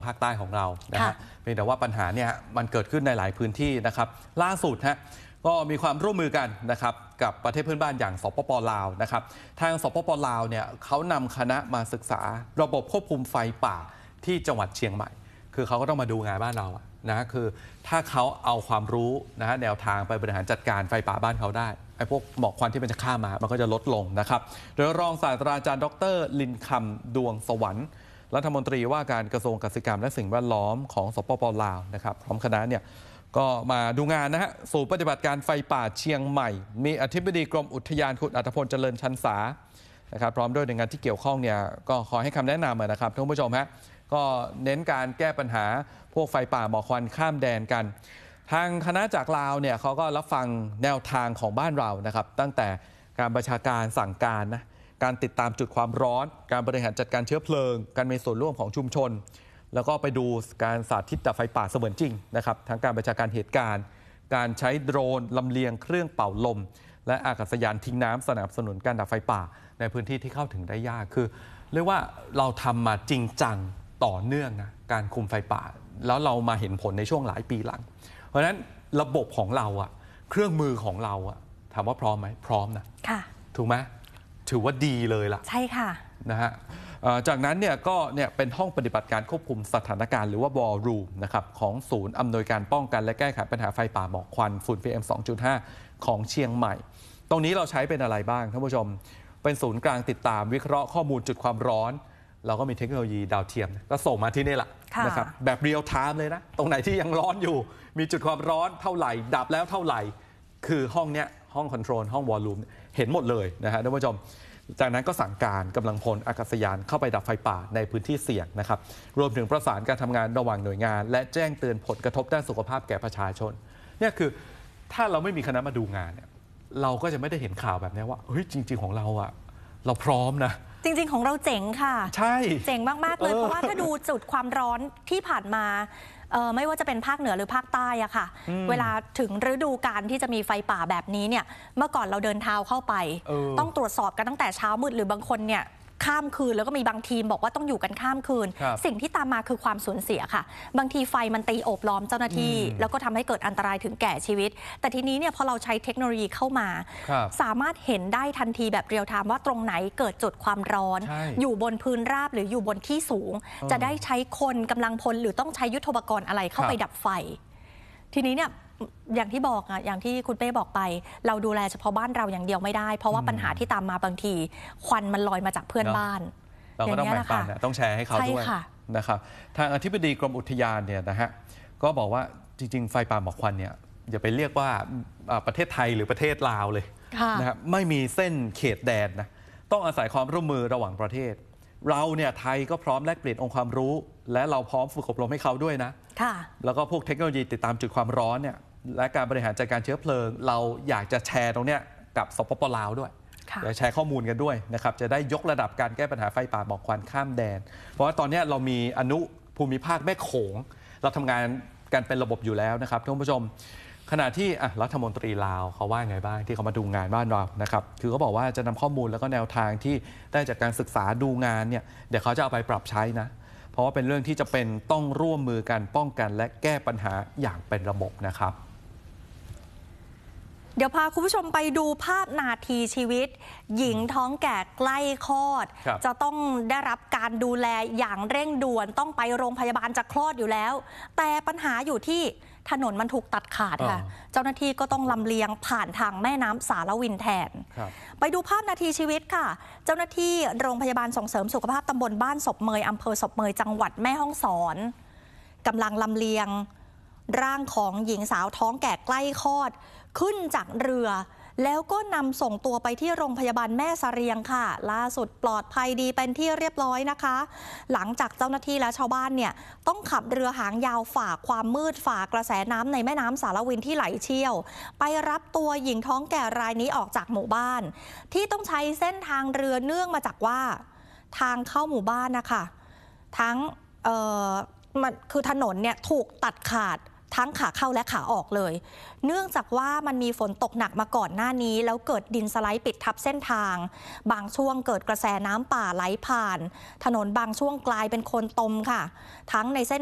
ภาคใต้ของเรานะฮะเพียงแต่ว่าปัญหาเนี่ยมันเกิดขึ้นในหลายพื้นที่นะครับล่าสุดฮะก็มีความร่วมมือกันนะครับกับประเทศเพื่อนบ้านอย่างสปป.ลาวนะครับทางสปป.ลาวเนี่ยเขานำคณะมาศึกษาระบบควบคุมไฟป่าที่จังหวัดเชียงใหม่คือเขาก็ต้องมาดูงานบ้านเรานะคือถ้าเขาเอาความรู้นะฮะแนวทางไปบริหารจัดการไฟป่าบ้านเขาได้ไอ้พวกหมอกควันที่มันจะข้ามมามันก็จะลดลงนะครับโดยรองศาสตราจารย์ดร.ลินคำดวงสวรรค์รัฐมนตรีว่าการกระทรวงเกษตรกรรมและสิ่งแวดล้อมของสปป.ลาวนะครับพร้อมคณะเนี่ยก็มาดูงานนะฮะสู่ปฏิบัติการไฟป่าเชียงใหม่มีอธิบดีกรมอุทยานคุณอัธพลเจริญชันษานะครับพร้อมด้วยหน่วยงานที่เกี่ยวข้องเนี่ยก็ขอให้คำแนะนำนะครับท่านผู้ชมฮะก็เน้นการแก้ปัญหาพวกไฟป่าหมอกควันข้ามแดนกันทางคณะจากลาวเนี่ยเขาก็รับฟังแนวทางของบ้านเรานะครับตั้งแต่การบัญชาการสั่งการนะการติดตามจุดความร้อนการบริหารจัดการเชื้อเพลิงการมีส่วนร่วมของชุมชนแล้วก็ไปดูการสาธิตดับไฟป่าเสมือนจริงนะครับทั้งการบัญชาการเหตุการณ์การใช้โดรนลำเลียงเครื่องเป่าลมและอากาศยานทิ้งน้ำสนับสนุนการดับไฟป่าในพื้นที่ที่เข้าถึงได้ยากคือเรียกว่าเราทำมาจริงจังต่อเนื่องนะการคุมไฟป่าแล้วเรามาเห็นผลในช่วงหลายปีหลังเพราะฉะนั้นระบบของเราเครื่องมือของเราถามว่าพร้อมไหมพร้อมนะถูกไหมถือว่าดีเลยล่ะใช่ค่ะนะฮะจากนั้นเนี่ยก็เนี่ยเป็นห้องปฏิบัติการควบคุมสถานการณ์หรือว่า War Room นะครับของศูนย์อำนวยการป้องกันและแก้ไขปัญหาไฟป่าหมอกควันฝุ่น PM 2.5 ของเชียงใหม่ตรงนี้เราใช้เป็นอะไรบ้างท่านผู้ชมเป็นศูนย์กลางติดตามวิเคราะห์ข้อมูลจุดความร้อนเราก็มีเทคโนโลยีดาวเทียมก็ส่งมาที่นี่แหละนะครับแบบเรียลไทม์เลยนะตรงไหนที่ยังร้อนอยู่มีจุดความร้อนเท่าไหร่ดับแล้วเท่าไหร่คือห้องเนี้ยห้องคอนโทรลห้องวอลลุ่มเห็นหมดเลยนะฮะท่านผู้ชมจากนั้นก็สั่งการกำลังพลอากาศยานเข้าไปดับไฟป่าในพื้นที่เสี่ยงนะครับรวมถึงประสานการทำงานระหว่างหน่วยงานและแจ้งเตือนผลกระทบด้านสุขภาพแก่ประชาชนเนี่ยคือถ้าเราไม่มีคณะมาดูงานเนี่ยเราก็จะไม่ได้เห็นข่าวแบบนี้ว่าเฮ้ยจริงๆของเราเราพร้อมนะจริงๆของเราเจ๋งค่ะใช่เจ๋งมากๆเลยเพราะว่าถ้าดูจุดความร้อนที่ผ่านมาไม่ว่าจะเป็นภาคเหนือหรือภาคใต้อะค่ะเวลาถึงฤดูกาลที่จะมีไฟป่าแบบนี้เนี่ยเมื่อก่อนเราเดินเท้าเข้าไปต้องตรวจสอบกันตั้งแต่เช้ามืดหรือบางคนเนี่ยข้ามคืนแล้วก็มีบางทีมบอกว่าต้องอยู่กันข้ามคืนสิ่งที่ตามมาคือความสูญเสียค่ะบางทีไฟมันตีโอบล้อมเจ้าหน้าที่แล้วก็ทำให้เกิดอันตรายถึงแก่ชีวิตแต่ทีนี้เนี่ยพอเราใช้เทคโนโลยีเข้ามาสามารถเห็นได้ทันทีแบบเรียลไทม์ว่าตรงไหนเกิดจุดความร้อนอยู่บนพื้นราบหรืออยู่บนที่สูงจะได้ใช้คนกำลังพลหรือต้องใช้ยุทโธปกรณ์อะไรเข้าไปดับไฟทีนี้เนี่ยอย่างที่บอกอย่างที่คุณเป้บอกไปเราดูแลเฉพาะบ้านเราอย่างเดียวไม่ได้เพราะว่าปัญหาที่ตามมาบางทีควันมันลอยมาจากเพื่อนบ้านเราก็ต้องแบ่งปันต้องแชร์ให้เขาด้วยนะครับทางอธิบดีกรมอุทยานเนี่ยนะฮะก็บอกว่าจริงๆไฟป่าหมอกควันเนี่ยอย่าไปเรียกว่าประเทศไทยหรือประเทศลาวเลยนะครับไม่มีเส้นเขตแดนนะต้องอาศัยความร่วมมือระหว่างประเทศเราเนี่ยไทยก็พร้อมแลกเปลี่ยนองค์ความรู้และเราพร้อมฝึกอบรมให้เขาด้วยนะแล้วก็พวกเทคโนโลยีติดตามจุดความร้อนเนี่ยและการบริหารจัดการเชื้อเพลิงเราอยากจะแชร์ตรงเนี้ยกับสปป.ลาวด้วยจะแชร์ข้อมูลกันด้วยนะครับจะได้ยกระดับการแก้ปัญหาไฟป่าหมอกควันข้ามแดนเพราะว่าตอนนี้เรามีอนุภูมิภาคแม่โขงเราทำงานกันเป็นระบบอยู่แล้วนะครับท่านผู้ชมขณะที่รัฐมนตรีลาวเขาว่าไงบ้างที่เขามาดูงานบ้านเรานะครับคือเขาบอกว่าจะนำข้อมูลแล้วก็แนวทางที่ได้จากการศึกษาดูงานเนี่ยเดี๋ยวเขาจะเอาไปปรับใช้นะเพราะว่าเป็นเรื่องที่จะเป็นต้องร่วมมือกันป้องกันและแก้ปัญหาอย่างเป็นระบบนะครับเดี๋ยวพาคุณผู้ชมไปดูภาพนาทีชีวิตหญิงท้องแก่ใกล้คลอดจะต้องได้รับการดูแลอย่างเร่งด่วนต้องไปโรงพยาบาลจะคลอดอยู่แล้วแต่ปัญหาอยู่ที่ถนนมันถูกตัดขาดค่ะเจ้าหน้าที่ก็ต้องลำเลียงผ่านทางแม่น้ำสารวินแทนไปดูภาพนาทีชีวิตค่ะเจ้าหน้าที่โรงพยาบาลส่งเสริมสุขภาพตำบลบ้านศพเมยอำเภอศพเมยจังหวัดแม่ฮ่องสอนกำลังลำเลียงร่างของหญิงสาวท้องแก่ใกล้คลอดขึ้นจากเรือแล้วก็นำส่งตัวไปที่โรงพยาบาลแม่เสรียงค่ะล่าสุดปลอดภัยดีเป็นที่เรียบร้อยนะคะหลังจากเจ้าหน้าที่และชาวบ้านเนี่ยต้องขับเรือหางยาวฝ่าความมืดฝ่ากระแสน้ำในแม่น้ำสารวินที่ไหลเชี่ยวไปรับตัวหญิงท้องแก่รายนี้ออกจากหมู่บ้านที่ต้องใช้เส้นทางเรือเนื่องมาจากว่าทางเข้าหมู่บ้านนะคะทั้งมันคือถนนเนี่ยถูกตัดขาดทั้งขาเข้าและขาออกเลยเนื่องจากว่ามันมีฝนตกหนักมาก่อนหน้านี้แล้วเกิดดินสไลด์ปิดทับเส้นทางบางช่วงเกิดกระแสน้ำป่าไหลผ่านถนนบางช่วงกลายเป็นโคลนตมค่ะทั้งในเส้น